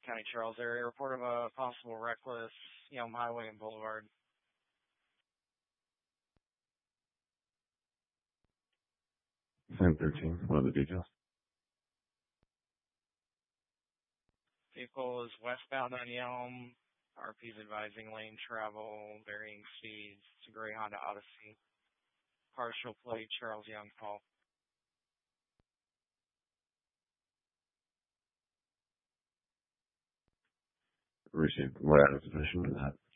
County Charles area. Report of a possible reckless Yelm Highway and Boulevard. 1013. What are the details? Vehicle is westbound on Yelm. RP's advising lane travel, varying speeds. It's a gray Honda Odyssey. Partial plate, Charles Young, Paul. Received. What address position is that?